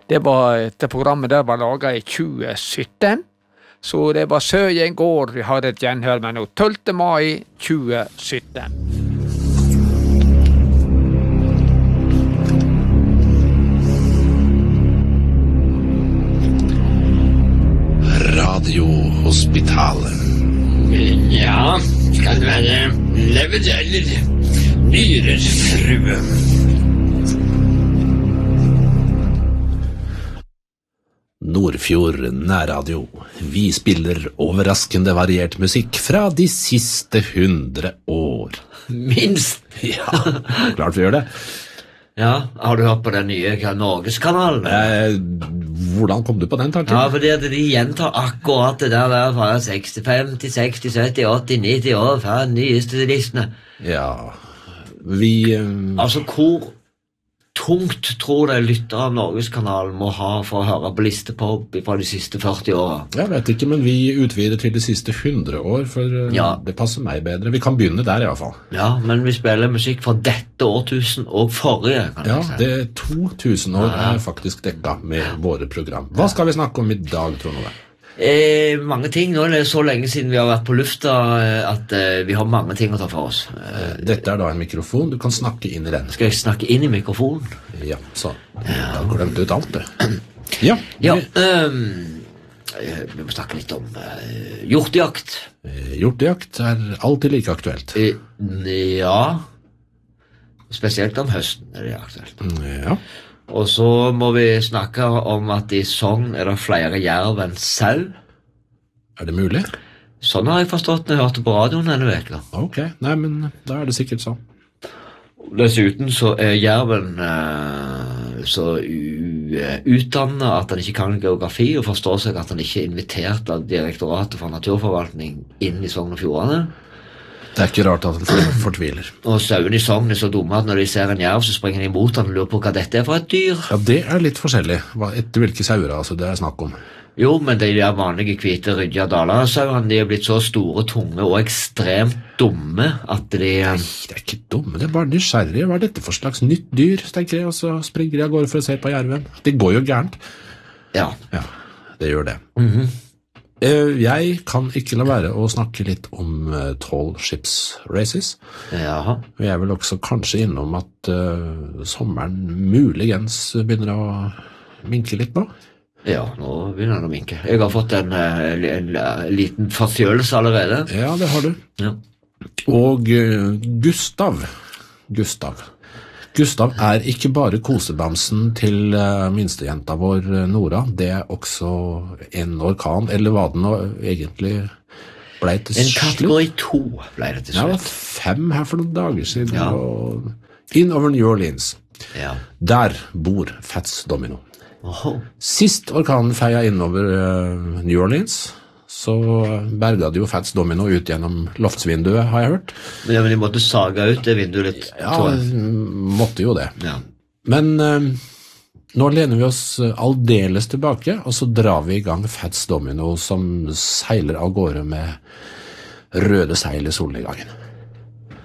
Det programmet der var laget i 2017, så det var Søyen gård vi hadde et gjenhør med nå, 12. mai 2017. Radiohospitalet. Ja, skal det være lever eller nyrer, frue? Nordfjord nærradio. Vi spiller overraskende variert musikk fra de siste 100 år. Minst. Ja, klart vi gjør det. Ja, har du hørt på den nye Norgeskanalen? Hvordan kom du på den tanken? Ja, fordi at de gjentar akkurat det der fra 65 til 60, 70, 80, 90 år fra nyeste listene. Ja, vi... Altså, hvor tungt tror jeg lytter av Norgeskanalen må ha for å høre på listepop fra de siste 40 årene? Jeg vet ikke, men vi utvider til de siste 100 år, for det passer meg bedre. Vi kan begynne der i hvert fall. Ja, men vi spiller musikk fra dette årtusen og forrige, kan jeg si. Ja, det 2000 år er faktisk dekket med våre program. Hva skal vi snakke om i dag, Trond Ove? Mange ting. Nå er det så lenge siden vi har vært på lufta at vi har mange ting å ta for oss. Dette er da en mikrofon. Du kan snakke inn i den. Skal jeg snakke inn i mikrofonen? Ja, så. Da glemte du ut alt det. Ja. Vi må snakke litt om hjortejakt. Hjortejakt er alltid like aktuelt. Ja. Spesielt om høsten er det aktuelt. Ja. Og så må vi snakke om at i Sogn er det flere jerv enn sau. Er det mulig? Sånn har jeg forstått når jeg hørte på radioen denne veka. Ok, nei, men da er det sikkert sånn. Dessuten så er jerven så utdannet at han ikke kan geografi, og forstår seg at han ikke er invitert av Direktoratet for naturforvaltning inn i Sogn og Fjordane. Det er ikke rart at han fortviler. Og sauene i Sogn er så dumme at når de ser en jerv, så springer de imot han og lurer på hva dette er for et dyr. Ja, det er litt forskjellig. Etter hvilke sauer altså, det er snakk om? Jo, men de der vanlige hvite rydja dalasauene, de er blitt så store, tunge og ekstremt dumme at de... Nei, det er ikke dumme, det er bare nysgjerrige. Hva er dette for slags nytt dyr, tenker jeg, og så springer de av gårde for å se på jerven. Det går jo gærent. Ja. Ja, det gjør det. Jeg kan ikke la være å snakke litt om tall ships races. Jaha. Jeg vil også kanskje innom at sommeren muligens begynner å minke litt nå. Ja, nå begynner den å minke. Jeg har fått en liten forkjølelse allerede. Ja, det har du. Ja. Og Gustav er ikke bare kosebamsen til minstejenta vår Nora, det er også en orkan, eller hva den nå egentlig ble til slutt. En kategori 2 ble det til slutt. Ja, det var 5 her for noen dager siden, og inn over New Orleans. Ja. Der bor Fats Domino. Sist orkanen feia inn over New Orleans, så berget jo Fats Domino ut gjennom loftsvinduet, har jeg hørt. Ja, men de måtte saga ut det vinduet litt. Ja, måtte jo det. Ja. Men nå lener vi oss aldeles tilbake, og så drar vi i gang Fats Domino som seiler av gårde med røde seil i solnedgangen.